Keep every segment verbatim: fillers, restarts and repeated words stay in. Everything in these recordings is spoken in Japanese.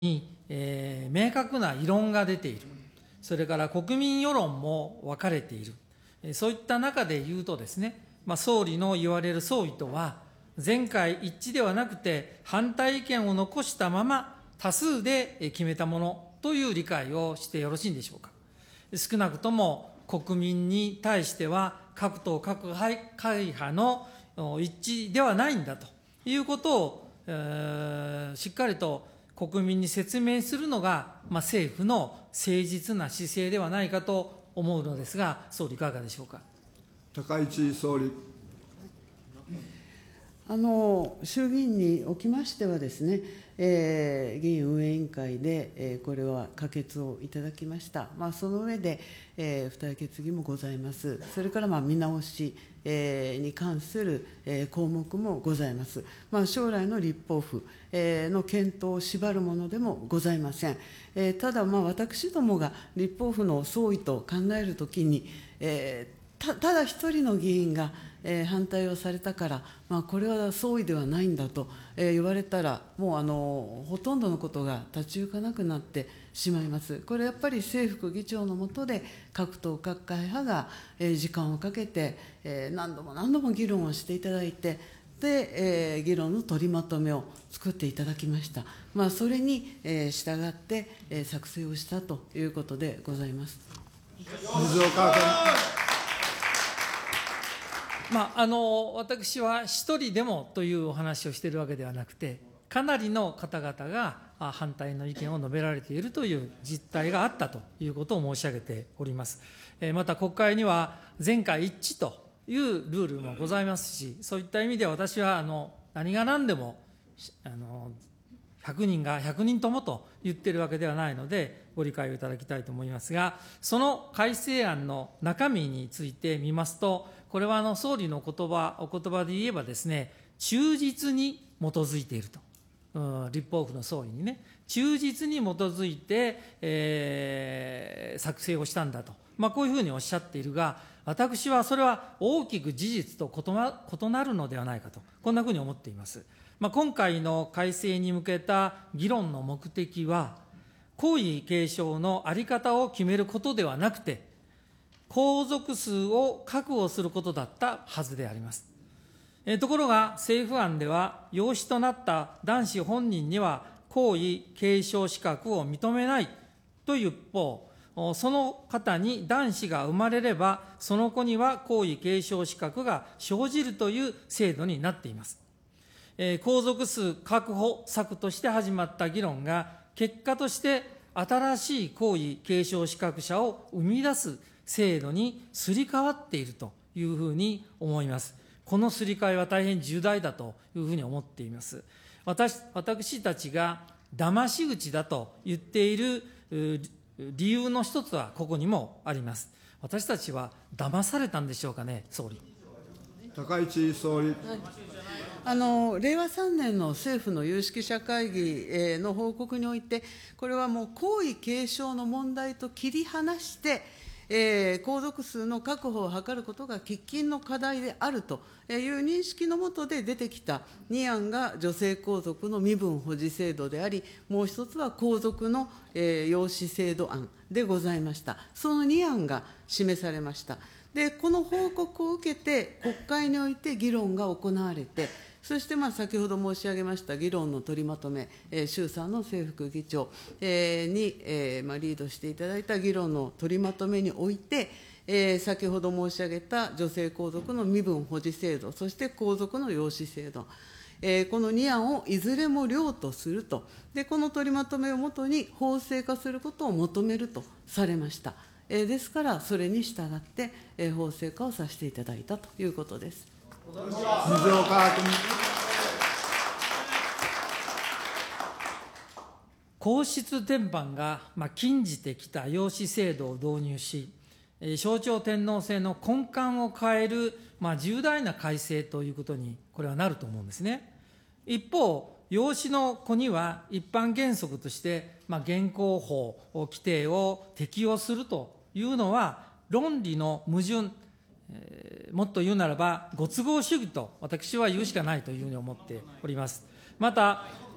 に、えー、明確な異論が出ている。それから国民世論も分かれている。そういった中で言うとですね、まあ、総理の言われる総意とは、全会一致ではなくて、反対意見を残したまま多数で決めたものという理解をしてよろしいんでしょうか。少なくとも国民に対しては、各党各会派の一致ではないんだということを、えー、しっかりと国民に説明するのが、まあ、政府の誠実な姿勢ではないかと思うのですが、総理いかがでしょうか。 高市総理。 あの衆議院におきましてはですね、えー、議院運営委員会で、えー、これは可決をいただきました。まあ、その上で、えー、付帯決議もございます。それからまあ見直し、えー、に関する、えー、項目もございます。まあ、将来の立法府、えー、の検討を縛るものでもございません。えー、ただ、まあ、私どもが立法府の総意と考えるときに、えー、た, ただ一人の議員がえー、反対をされたから、まあ、これは総意ではないんだと、えー、言われたら、もうあのほとんどのことが立ち行かなくなってしまいます。これやっぱり政副議長の下で、各党各会派が、えー、時間をかけて、えー、何度も何度も議論をしていただいて、で、えー、議論の取りまとめを作っていただきました。まあ、それに、えー、従って、えー、作成をしたということでございます。 水岡君。 まあ、あの私は一人でもというお話をしているわけではなくて、かなりの方々が反対の意見を述べられているという実態があったということを申し上げております。また国会には全会一致というルールもございますし、そういった意味では私はあの何が何でもあのひゃくにんがひゃくにんともと言っているわけではないので、ご理解をいただきたいと思いますが、その改正案の中身について見ますと、これはあの総理の言葉、お言葉で言えばですね、忠実に基づいていると、うん、立法府の総意にね、忠実に基づいて、えー、作成をしたんだと、まあ、こういうふうにおっしゃっているが、私はそれは大きく事実と異な、異なるのではないかと、こんなふうに思っています。まあ、今回の改正に向けた議論の目的は、皇位継承の在り方を決めることではなくて、皇族数を確保することだったはずであります。えところが、政府案では、養子となった男子本人には、皇位継承資格を認めないという一方、その方に男子が生まれれば、その子には皇位継承資格が生じるという制度になっています。え皇族数確保策として始まった議論が、結果として新しい皇位継承資格者を生み出す制度にすり替わっているというふうに思います。このすり替えは大変重大だというふうに思っています。私、私たちが騙し討ちだと言っている理由の一つはここにもあります。私たちは騙されたんでしょうかね、総理。 高市総理。はい、 あの令和さんねんの政府の有識者会議の報告において、これはもう皇位継承の問題と切り離して、えー、皇族数の確保を図ることが喫緊の課題であるという認識の下で出てきたに案が女性皇族の身分保持制度であり、もう一つは皇族の、えー、養子制度案でございました。そのに案が示されました。で、この報告を受けて、国会において議論が行われて、そしてまあ先ほど申し上げました議論の取りまとめ、えー、衆参の政副議長、えー、に、えーまあ、リードしていただいた議論の取りまとめにおいて、えー、先ほど申し上げた女性皇族の身分保持制度、そして皇族の養子制度、えー、このに案をいずれも良とすると、でこの取りまとめをもとに法制化することを求めるとされました。えー、ですから、それに従って、えー、法制化をさせていただいたということです。 水岡君。 皇室典範が、まあ、禁じてきた養子制度を導入し、象徴天皇制の根幹を変える、まあ、重大な改正ということに、これはなると思うんですね。一方、養子の子には一般原則として、まあ、現行法規定を適用するというのは、論理の矛盾、えー、もっと言うならば、ご都合主義と私は言うしかないというふうに思っております。また、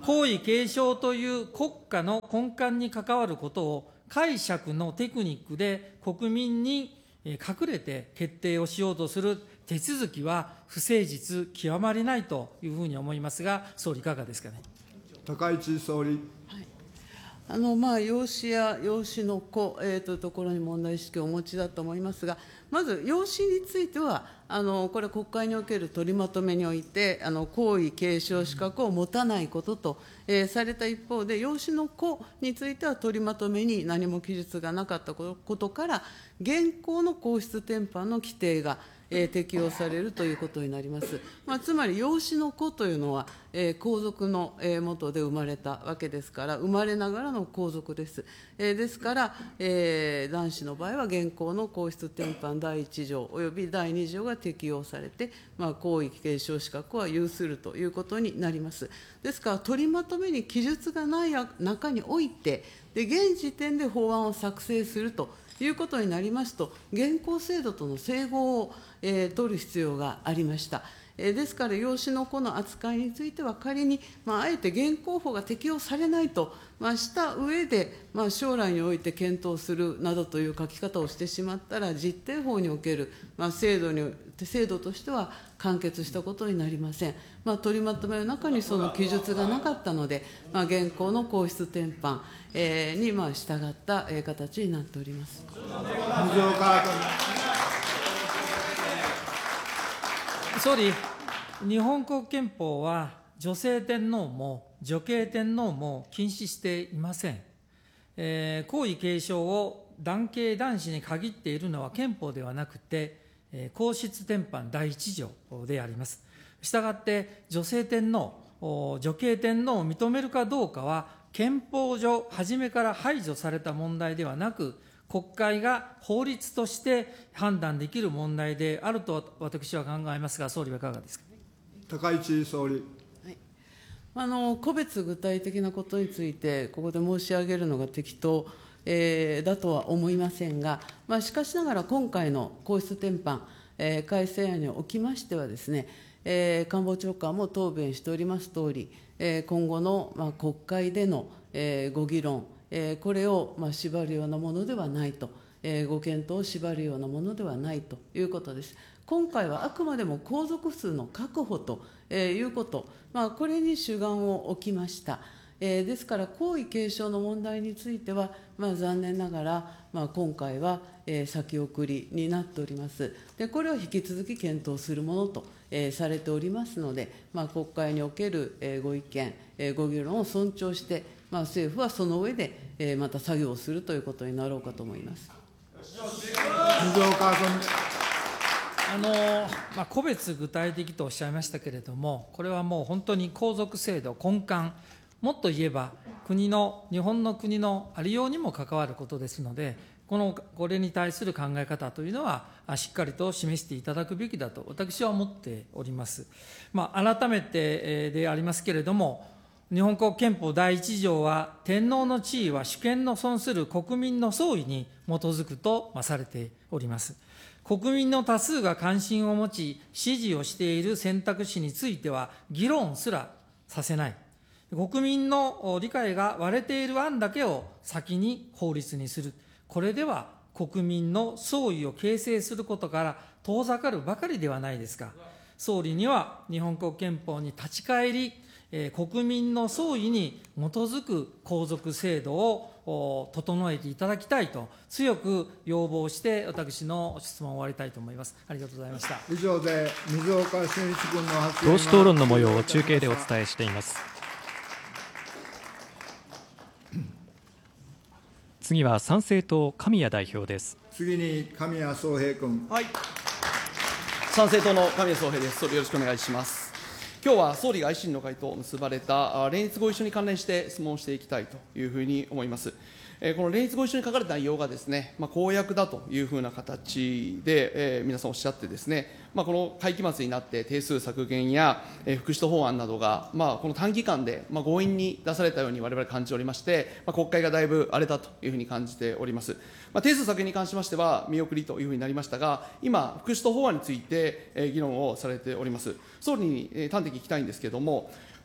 皇位継承という国家の根幹に関わることを解釈のテクニックで国民に隠れて決定をしようとする手続きは不誠実極まりないというふうに思いますが、総理いかがですかね。 高市総理。 あのまあ、養子や養子の子、えー、というところに問題意識をお持ちだと思いますが、まず養子については、あのこれ、国会における取りまとめにおいて、あの皇位継承資格を持たないことと、えー、された一方で、養子の子については取りまとめに何も記述がなかったことから、現行の皇室典範の規定が、えー、適用されるということになります。まあ、つまり、養子の子というのは、えー、皇族の、えー、元で生まれたわけですから、生まれながらの皇族です。えー、ですから、えー、男子の場合は現行の皇室典範だいいち条およびだいに条が適用されて、まあ、皇位継承資格は有するということになります。ですから、取りまとめに記述がない中において、で現時点で法案を作成するということになりますと、現行制度との整合を、えー、取る必要がありました。えー、ですから、養子の子の扱いについては、仮に、まあ、あえて現行法が適用されないと、まあ、した上で、まあ、将来において検討するなどという書き方をしてしまったら、実定法における、まあ、制度に制度としては完結したことになりません。まあ、取りまとめの中にその記述がなかったので、まあ、現行の皇室典範、えー、にまあ従った、えー、形になっております。 水岡総理、日本国憲法は女性天皇も女系天皇も禁止していません。えー、皇位継承を男系男子に限っているのは憲法ではなくて、えー、皇室典範だいいち条であります。したがって、女性天皇、女系天皇を認めるかどうかは、憲法上、初めから排除された問題ではなく、国会が法律として判断できる問題であると私は考えますが、総理はいかがですか。 高市総理。 はい、あの個別具体的なことについて、ここで申し上げるのが適当、えー、だとは思いませんが、まあ、しかしながら今回の皇室典範、えー、改正案におきましてはですね、えー、官房長官も答弁しておりますとおり、えー、今後の、まあ、国会での、えー、ご議論、えー、これを、まあ、縛るようなものではないと、えー、ご検討を縛るようなものではないということです。今回はあくまでも皇族数の確保と、えー、いうこと、まあ、これに主眼を置きました。えー、ですから、皇位継承の問題については、まあ、残念ながら、まあ、今回は、えー、先送りになっております。で、これを引き続き検討するものと、えー、されておりますので、まあ、国会における、えー、ご意見、えー、ご議論を尊重して、まあ、政府はその上で、えー、また作業をするということになろうかと思います。 水岡君。 あのまあ、個別具体的とおっしゃいましたけれども、これはもう本当に皇族制度根幹、もっと言えば国の、日本の国のありようにも関わることですので、このこれに対する考え方というのは、しっかりと示していただくべきだと、私は思っております。まあ、改めてでありますけれども、日本国憲法だいいち条は、天皇の地位は主権の存する国民の総意に基づくとされております。国民の多数が関心を持ち、支持をしている選択肢については、議論すらさせない。国民の理解が割れている案だけを先に法律にする。これでは国民の総意を形成することから遠ざかるばかりではないですか。総理には日本国憲法に立ち返り、えー、国民の総意に基づく皇族制度を整えていただきたいと強く要望して、私の質問を終わりたいと思います。ありがとうございました。 以上で水岡俊一君の発言。 党首討論の模様を中継でお伝えしています。次は参政党、神谷代表です。 次に神谷宗平君。 はい。参政党の神谷宗平です。総理よろしくお願いします。今日は総理が維新の会と結ばれた連立合意書に関連して質問していきたいというふうに思います。この連立合意書に書かれた内容がですね、まあ、公約だというふうな形で、えー、皆さんおっしゃってですね、まあ、この会期末になって定数削減や、えー、副使途法案などが、まあ、この短期間で、まあ、強引に出されたように我々感じておりまして、まあ、国会がだいぶ荒れたというふうに感じております。まあ、定数削減に関しましては見送りというふうになりましたが、今、副使途法案について、えー、議論をされております。総理に、えー、端的に聞きたいんですけれども、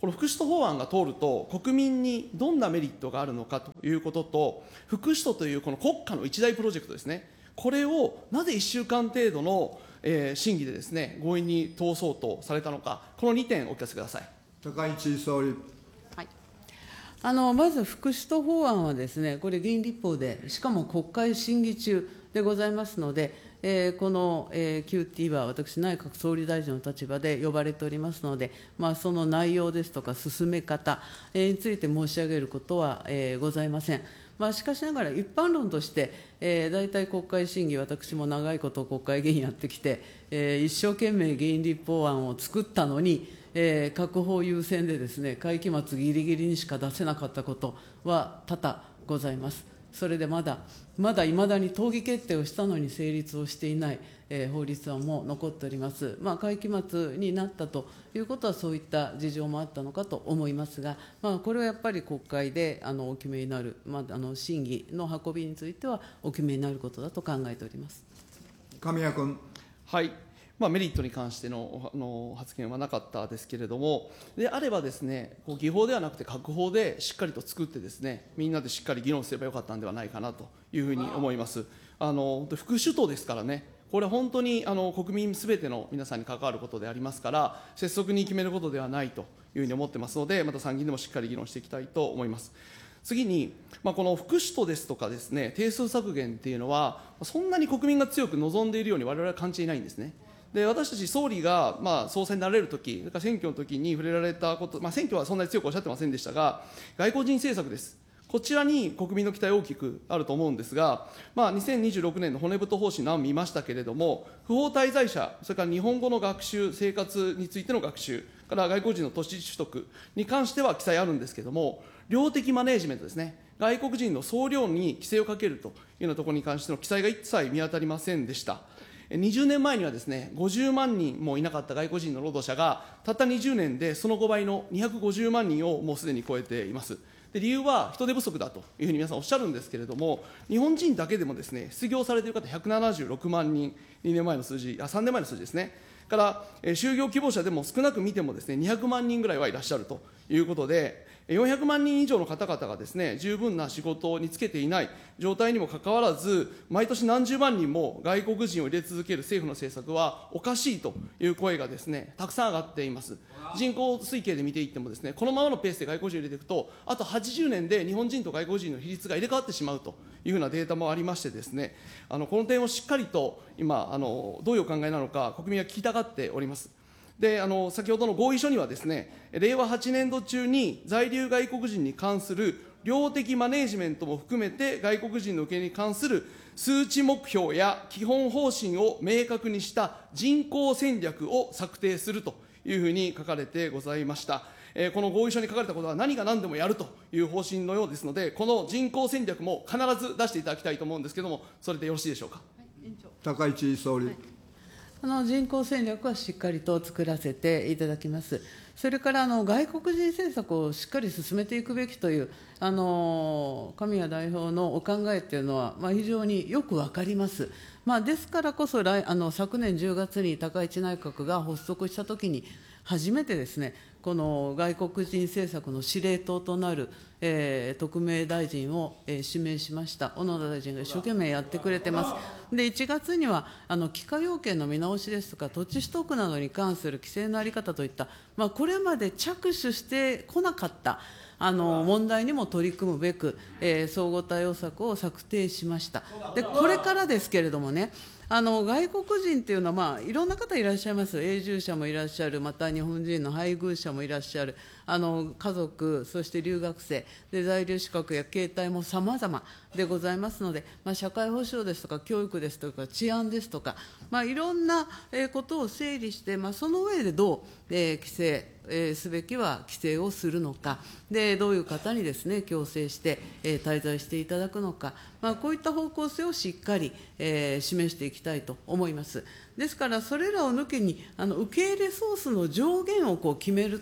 この副首都法案が通ると、国民にどんなメリットがあるのかということと、副首都というこの国家の一大プロジェクトですね、これをなぜいっしゅうかん程度の、えー、審議でですね、強引に通そうとされたのか、このにてんお聞かせください。 高市総理。 はい、あのまず副首都法案はですね、これ議員立法で、しかも国会審議中でございますので、えー、この、えー、キューティー は私、内閣総理大臣の立場で呼ばれておりますので、まあ、その内容ですとか進め方、えー、について申し上げることは、えー、ございません。まあ、しかしながら一般論として、えー、大体国会審議、私も長いこと国会議員やってきて、えー、一生懸命議員立法案を作ったのに、えー、閣法優先でですね、会期末ぎりぎりにしか出せなかったことは多々ございます。それでまだ、まだいまだに党議決定をしたのに成立をしていない、えー、法律案も残っております。まあ、会期末になったということは、そういった事情もあったのかと思いますが、まあ、これはやっぱり国会であのお決めになる、まあ、あの審議の運びについては、お決めになることだと考えております。 神谷君。 はい、まあ、メリットに関してのあの発言はなかったですけれども、であればですね、こう議法ではなくて閣法でしっかりと作ってですね、みんなでしっかり議論すればよかったんではないかなというふうに思います。あの副首都ですからね、これは本当にあの国民すべての皆さんに関わることでありますから、拙速に決めることではないというふうに思ってますので、また参議院でもしっかり議論していきたいと思います。次に、まあ、この副首都ですとかですね、定数削減っていうのは、そんなに国民が強く望んでいるように我々は感じていないんですね。で私たち総理が、まあ、総裁になられるとき、それから選挙のときに触れられたこと、まあ、選挙はそんなに強くおっしゃってませんでしたが、外国人政策です。こちらに国民の期待大きくあると思うんですが、まあ、にせんにじゅうろくねんの骨太方針の案を見ましたけれども、不法滞在者、それから日本語の学習、生活についての学習、から外国人の土地取得に関しては記載あるんですけれども、量的マネージメントですね、外国人の総量に規制をかけるというようなところに関しての記載が一切見当たりませんでした。にじゅうねんまえにはですね、ごじゅうまんにんもいなかった外国人の労働者が、たったにじゅうねんでそのごばいのにひゃくごじゅうまんにんをもうすでに超えています。で理由は人手不足だというふうに皆さんおっしゃるんですけれども、日本人だけでもですね、失業されている方ひゃくななじゅうろくまんにん、にねんまえの数字、あさんねんまえの数字ですね。から、えー、就業希望者でも少なく見てもですね、にひゃくまんにんぐらいはいらっしゃるということで、よんひゃくまんにん以上の方々がですね、十分な仕事に就けていない状態にもかかわらず、毎年何十万人も外国人を入れ続ける政府の政策はおかしいという声がですね、たくさん上がっています。人口推計で見ていってもですね、このままのペースで外国人を入れていくと、あとはちじゅうねんで日本人と外国人の比率が入れ替わってしまうというふうなデータもありましてですね、あのこの点をしっかりと今あの、どういうお考えなのか、国民は聞きたがっております。であの先ほどの合意書にはですね、れいわはちねんど中に在留外国人に関する量的マネージメントも含めて、外国人の受け入れに関する数値目標や基本方針を明確にした人口戦略を策定するというふうに書かれてございました。えー、この合意書に書かれたことは何が何でもやるという方針のようですので、この人口戦略も必ず出していただきたいと思うんですけれども、それでよろしいでしょうか。 高市総理。 はい、あの人口戦略はしっかりと作らせていただきます。それからあの外国人政策をしっかり進めていくべきという、あの神谷代表のお考えというのは、まあ、非常によくわかります。まあ、ですからこそ来あの昨年じゅうがつに高市内閣が発足したときに、初めてですね、この外国人政策の司令塔となる、えー、特命大臣を、えー、指名しました。小野田大臣が一生懸命やってくれてます。で、いちがつには、あの帰化要件の見直しですとか、土地取得などに関する規制の在り方といった、まあ、これまで着手してこなかった、あの問題にも取り組むべく、えー、総合対応策を策定しました。で、これからですけれどもね、あの外国人というのは、まあ、いろんな方いらっしゃいます。永住者もいらっしゃる、また日本人の配偶者もいらっしゃる、あの家族、そして留学生で、在留資格や形態もさまざまでございますので、まあ、社会保障ですとか、教育ですとか、治安ですとか、まあ、いろんなことを整理して、まあ、その上でどう、えー、規制、えー、すべきは規制をするのか、でどういう方にですね、強制して、えー、滞在していただくのか、まあ、こういった方向性をしっかり、えー、示していきたいと思います。ですから、それらを抜きに、あの受け入れ総数の上限をこう決めると。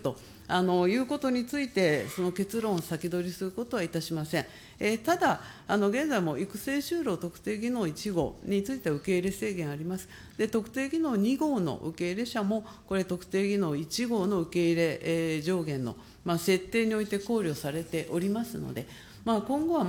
あのいうことについて、その結論を先取りすることはいたしません。えー、ただ、あの現在も育成就労特定技能いち号については受け入れ制限あります。で、特定技能に号の受け入れ者も、これ、特定技能いち号の受け入れ、えー、上限の、まあ、設定において考慮されておりますので、まあ、今後は